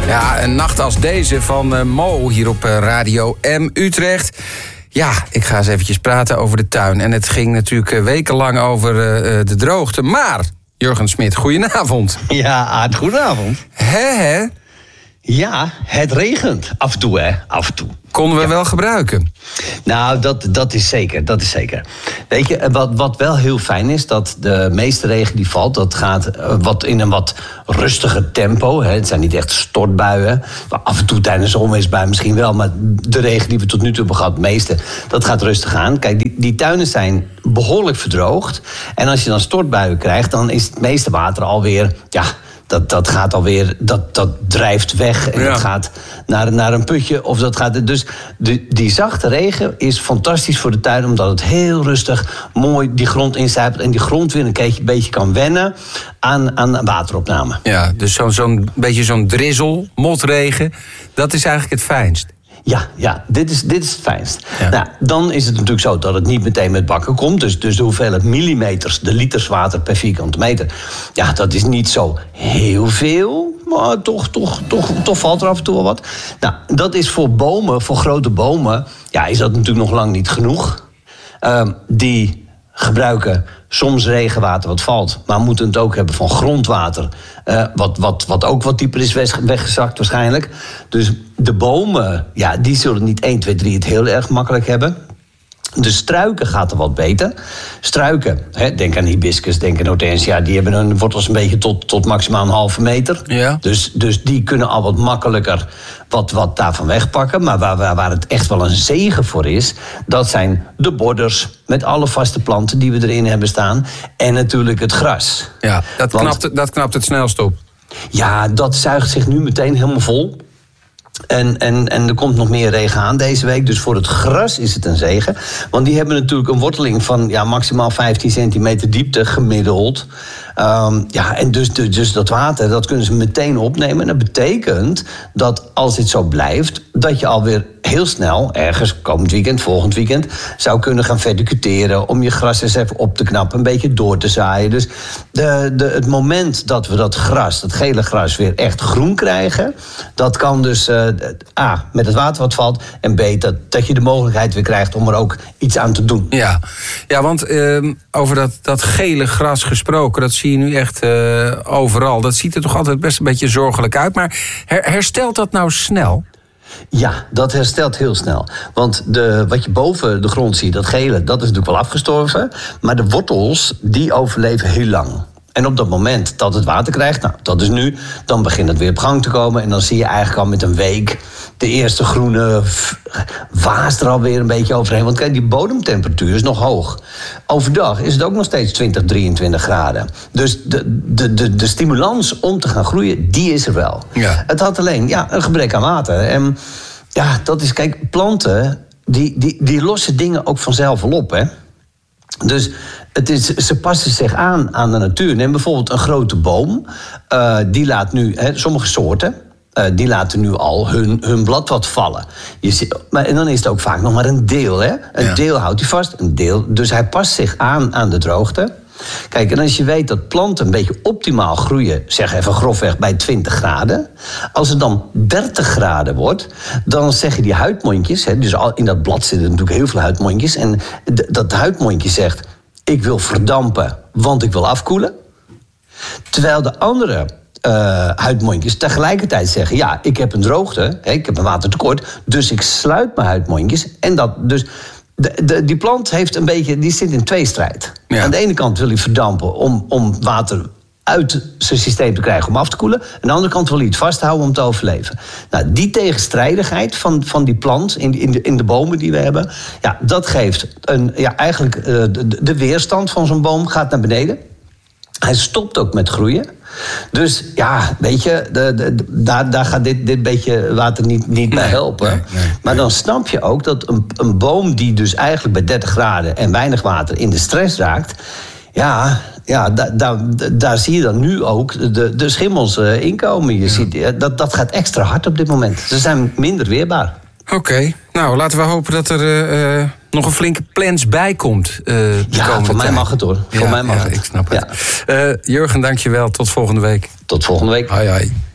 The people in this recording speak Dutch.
Ja, een nacht als deze van Mo hier op Radio M Utrecht. Ja, ik ga eens eventjes praten over de tuin. En het ging natuurlijk wekenlang over de droogte. Maar, Jurgen Smit, goedenavond. Ja, Aart, goedenavond. Hè? Ja, het regent. Af en toe, hè. Af en toe. Konden we wel gebruiken? Nou, dat is zeker. Dat is zeker. Weet je, wat wel heel fijn is, dat de meeste regen die valt, dat gaat wat in een wat rustiger tempo. Hè. Het zijn niet echt stortbuien. Af en toe tijdens een onweersbui misschien wel, maar de regen die we tot nu toe hebben gehad, het meeste, dat gaat rustig aan. Kijk, die tuinen zijn behoorlijk verdroogd. En als je dan stortbuien krijgt, dan is het meeste water alweer, ja, dat gaat alweer, dat drijft weg en dat gaat naar een putje. Of dat gaat, dus die zachte regen is fantastisch voor de tuin, omdat het heel rustig, mooi die grond incijpelt en die grond weer een beetje kan wennen aan wateropname. Ja, dus zo'n beetje zo'n drizzel, motregen, dat is eigenlijk het fijnst. Ja, dit is het fijnst. Ja. Nou, dan is het natuurlijk zo dat het niet meteen met bakken komt. Dus de hoeveelheid millimeters, de liters water per vierkante meter, ja, dat is niet zo heel veel. Maar toch valt er af en toe wel wat. Nou, dat is voor bomen, voor grote bomen, ja, is dat natuurlijk nog lang niet genoeg. Die gebruiken soms regenwater wat valt, maar moeten het ook hebben van grondwater. Wat ook wat dieper is weggezakt waarschijnlijk. Dus de bomen, ja, die zullen niet 1, 2, 3 het heel erg makkelijk hebben. De struiken gaat er wat beter. Struiken, denk aan hibiscus, denk aan hortensia, die hebben hun wortels een beetje tot maximaal 1,5 meter. Ja. Dus die kunnen al wat makkelijker wat daarvan wegpakken. Maar waar het echt wel een zegen voor is, dat zijn de borders met alle vaste planten die we erin hebben staan. En natuurlijk het gras. Ja, dat knapt het snelst op. Ja, dat zuigt zich nu meteen helemaal vol. En er komt nog meer regen aan deze week. Dus voor het gras is het een zegen. Want die hebben natuurlijk een worteling van maximaal 15 centimeter diepte gemiddeld. En dus dat water, dat kunnen ze meteen opnemen. En dat betekent dat als dit zo blijft, dat je alweer heel snel, ergens komend weekend, volgend weekend, zou kunnen gaan verdicuteren om je gras eens even op te knappen, een beetje door te zaaien. Dus het moment dat we dat gras, dat gele gras, weer echt groen krijgen, dat kan dus A, met het water wat valt, en B, dat je de mogelijkheid weer krijgt om er ook iets aan te doen. Ja, want over dat gele gras gesproken, dat zie je nu echt overal. Dat ziet er toch altijd best een beetje zorgelijk uit. Maar herstelt dat nou snel? Ja, dat herstelt heel snel. Want wat je boven de grond ziet, dat gele, dat is natuurlijk wel afgestorven. Maar de wortels, die overleven heel lang. En op dat moment dat het water krijgt, nou, dat is nu, dan begint het weer op gang te komen. En dan zie je eigenlijk al met een week de eerste groene waas er alweer een beetje overheen. Want kijk, die bodemtemperatuur is nog hoog. Overdag is het ook nog steeds 20, 23 graden. Dus de stimulans om te gaan groeien, die is er wel. Ja. Het had alleen een gebrek aan water. En ja, dat is, kijk, planten, die lossen dingen ook vanzelf wel op, hè. Dus ze passen zich aan de natuur. Neem bijvoorbeeld een grote boom. Die laat nu, sommige soorten, die laten nu al hun blad wat vallen. En dan is het ook vaak nog maar een deel. Hè? Een deel houdt hij vast, een deel. Dus hij past zich aan de droogte. Kijk, en als je weet dat planten een beetje optimaal groeien, zeg even grofweg bij 20 graden. Als het dan 30 graden wordt, dan zeggen die huidmondjes, dus in dat blad zitten natuurlijk heel veel huidmondjes. En dat huidmondje zegt, ik wil verdampen, want ik wil afkoelen. Terwijl de andere huidmondjes tegelijkertijd zeggen, ja, ik heb een droogte, ik heb een watertekort, dus ik sluit mijn huidmondjes. En dat, die plant heeft een beetje, die zit in tweestrijd. Ja. Aan de ene kant wil hij verdampen om water uit zijn systeem te krijgen om af te koelen. Aan de andere kant wil hij het vasthouden om te overleven. Nou, die tegenstrijdigheid van die plant in de bomen die we hebben, ja, dat geeft eigenlijk de weerstand van zo'n boom gaat naar beneden. Hij stopt ook met groeien. Dus ja, weet je, daar gaat dit beetje water niet bij helpen. Nee. Maar dan snap je ook dat een boom die dus eigenlijk bij 30 graden en weinig water in de stress raakt, daar zie je dan nu ook de schimmels inkomen. Je ziet, dat gaat extra hard op dit moment. Ze zijn minder weerbaar. Oké, nou laten we hopen dat er nog een flinke plans bij komt. Voor mij mag het hoor. Voor mij mag het. Ik snap het. Jurgen, dank je wel. Tot volgende week. Tot volgende week. Hoi.